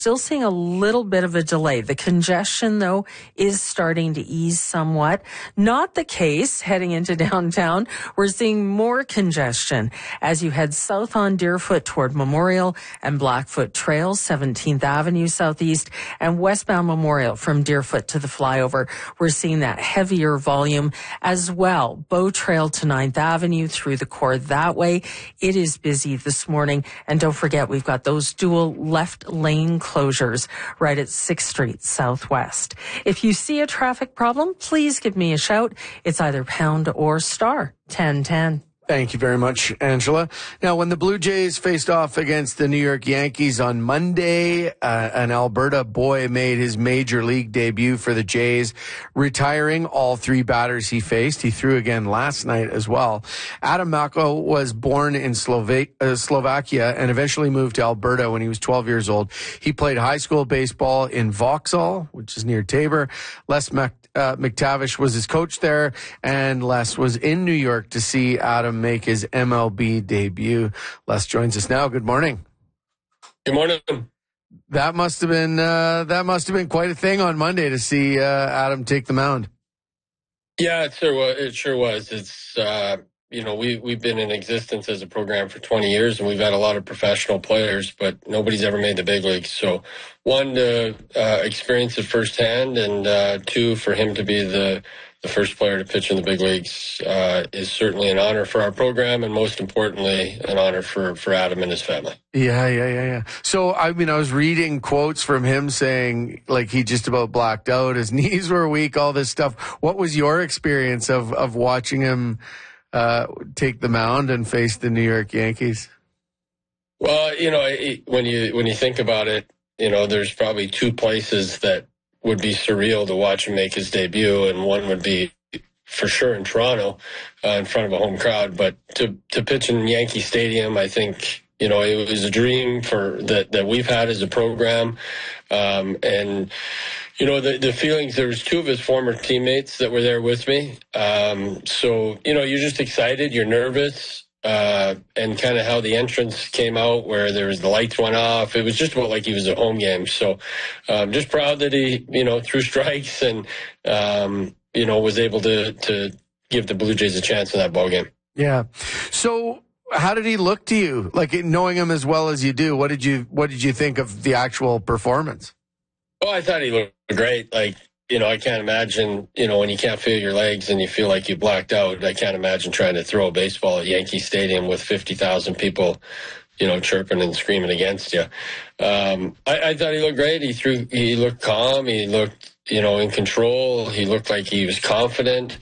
Still seeing a little bit of a delay. The congestion, though, is starting to ease somewhat. Not the case heading into downtown. We're seeing more congestion as you head south on Deerfoot toward Memorial and Blackfoot Trail, 17th Avenue Southeast, and westbound Memorial from Deerfoot to the flyover. We're seeing that heavier volume as well. Bow Trail to 9th Avenue through the core that way. It is busy this morning. And don't forget, we've got those dual left lane closures right at 6th Street Southwest. If you see a traffic problem, please give me a shout. It's either pound or star 1010. Thank you very much, Angela. Now, when the Blue Jays faced off against the New York Yankees on Monday, an Alberta boy made his major league debut for the Jays, retiring all three batters he faced. He threw again last night as well. Adam Mako was born in Slovakia and eventually moved to Alberta when he was 12 years old. He played high school baseball in Vauxhall, which is near Tabor. Les McTavish was his coach there, and Les was in New York to see Adam make his MLB debut. Les joins us now. Good morning. Good morning. That must have been quite a thing on Monday to see Adam take the mound. Yeah, it sure was. It's we've been in existence as a program for 20 years, and we've had a lot of professional players, but nobody's ever made the big leagues. So, one, to experience it firsthand, and two, for him to be the first player to pitch in the big leagues is certainly an honor for our program, and most importantly, an honor for Adam and his family. Yeah. So, I was reading quotes from him saying, like, he just about blacked out, his knees were weak, all this stuff. What was your experience of watching him take the mound and face the New York Yankees? Well, when you think about it, there's probably two places that would be surreal to watch him make his debut, and one would be for sure in Toronto, in front of a home crowd. But to pitch in Yankee Stadium, I think it was a dream that we've had as a program, and. The feelings, there was two of his former teammates that were there with me. So, you're just excited, you're nervous, and kind of how the entrance came out where the lights went off. It was just about like he was at home game. So, just proud that he, threw strikes and, was able to give the Blue Jays a chance in that ball game. Yeah. So, how did he look to you? Like, knowing him as well as you do, what did you think of the actual performance? Oh, I thought he looked great. Like, I can't imagine, when you can't feel your legs and you feel like you blacked out, I can't imagine trying to throw a baseball at Yankee Stadium with 50,000 people, chirping and screaming against you. I thought he looked great. He looked calm. He looked, in control. He looked like he was confident.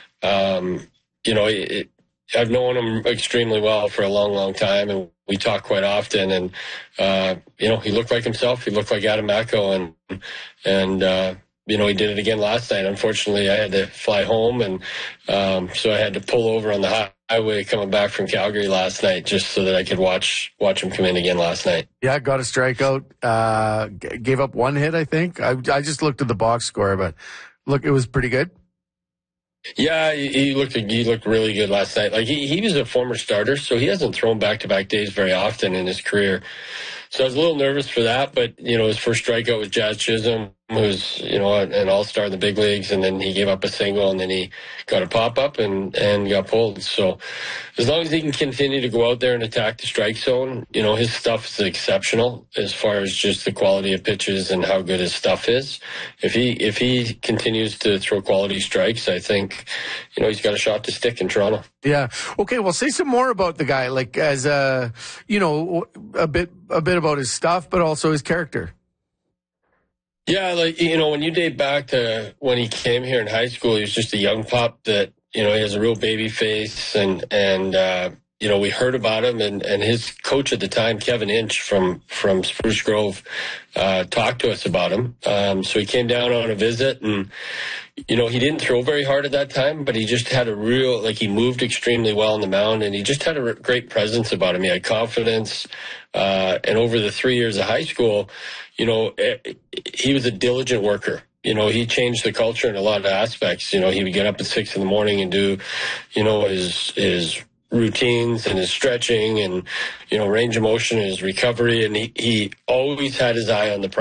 I've known him extremely well for a long, long time, and we talk quite often. And he looked like himself. He looked like Adam Mako, and he did it again last night. Unfortunately, I had to fly home, and so I had to pull over on the highway coming back from Calgary last night just so that I could watch him come in again last night. Yeah, got a strikeout. Gave up one hit, I think. I just looked at the box score, but look, it was pretty good. Yeah, he looked really good last night. Like he was a former starter, so he hasn't thrown back-to-back days very often in his career. So I was a little nervous for that, but his first strikeout was Jazz Chisholm, who's an all-star in the big leagues, and then he gave up a single, and then he got a pop-up and got pulled. So as long as he can continue to go out there and attack the strike zone, his stuff is exceptional as far as just the quality of pitches and how good his stuff is. If he continues to throw quality strikes, I think he's got a shot to stick in Toronto. Yeah. Okay. Well, say some more about the guy, like as a bit about his stuff, but also his character. Yeah, like, when you date back to when he came here in high school, he was just a young pup that, he has a real baby face, and we heard about him, and his coach at the time, Kevin Inch from Spruce Grove, talked to us about him. So he came down on a visit, and, he didn't throw very hard at that time, but he just had he moved extremely well on the mound, and he just had a great presence about him. He had confidence, and over the 3 years of high school, he was a diligent worker. He changed the culture in a lot of aspects. He would get up at 6 a.m. and do, his routines and his stretching and, range of motion and his recovery. And he always had his eye on the prize.